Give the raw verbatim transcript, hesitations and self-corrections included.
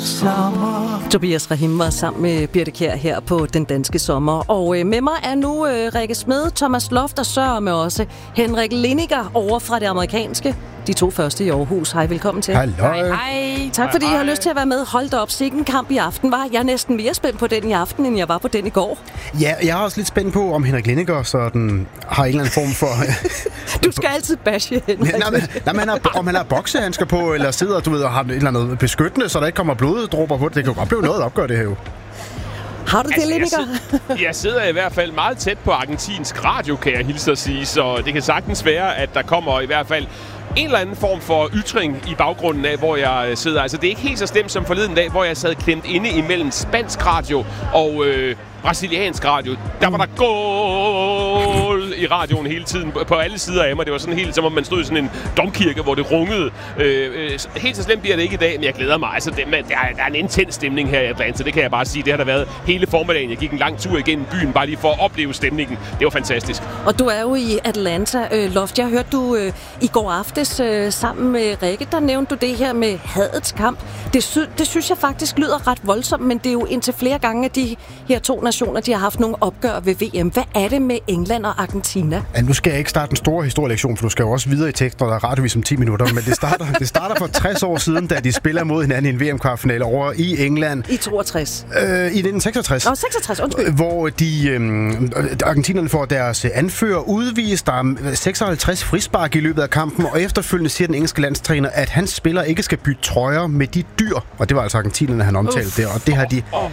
sommer. Tobias Rahim var sammen med Birte Kjær her på Den Danske Sommer. Og øh, med mig er nu øh, Rikke Smed, Thomas Loft og sørger med også Henrik Lindiger over fra det amerikanske. De to første i Aarhus. Hej, velkommen til. Hallo. Hej, hej. Tak fordi I har lyst til at være med. Hold da op, sikken kamp i aften var. Jeg er næsten mere spændt på den i aften, end jeg var på den i går. Ja, jeg er også lidt spændt på, om Henrik Lindiger sådan har en eller anden form for... Du skal altid bashe Henrik. Nej, men, nej, men han har, om han har boksehandsker på, eller sidder du ved, og har et eller andet beskyttende, så der ikke kommer bloddråber på det. Det kan jo godt blive noget opgør, det her jo. Har du det, altså, Lindiger? Jeg, sid- jeg sidder i hvert fald meget tæt på argentinsk radio, kan jeg hilse at sige, så det kan sagtens være, at der kommer i hvert fald en eller anden form for ytring i baggrunden af, hvor jeg sidder. Altså, det er ikke helt så slemt som forleden dag, hvor jeg sad klemt inde imellem spansk radio og øh, brasiliansk radio. Der var der gål i radioen hele tiden, på alle sider af mig. Det var sådan helt, som om man stod i sådan en domkirke, hvor det rungede. Øh, øh, helt så slemt bliver det ikke i dag, men jeg glæder mig. Altså, det, man, der, er, der er en intens stemning her i Atlanta, det kan jeg bare sige. Det har der været hele formiddagen. Jeg gik en lang tur igennem byen, bare lige for at opleve stemningen. Det var fantastisk. Og du er jo i Atlanta, øh, Loft. Jeg hørte du øh, i går aftes øh, sammen med Rikke, der nævnte du det her med hadets kamp. Det, sy- det synes jeg faktisk lyder ret voldsomt, men det er jo indtil flere gange, at de her to nationer, de har haft nogle opgør ved V M. Hvad er det med England og Argentina? Ja, nu skal jeg ikke starte en stor historielektion, for du skal jo også videre i tekst, når der er radiovis om ti minutter, men det starter, det starter for tres år siden, da de spiller mod hinanden i en V M-kvartfinale over i England. I toogtres? Øh, I nitten seksogtres. Nå, seksogtres, undskyld. Hvor de, øh, argentinerne får deres anfører udvist. Der er seksoghalvtreds frispark i løbet af kampen, og efterfølgende siger den engelske landstræner, at hans spillere ikke skal bytte trøjer med de dyr. Og det var altså argentinerne, han omtalte det, og det har de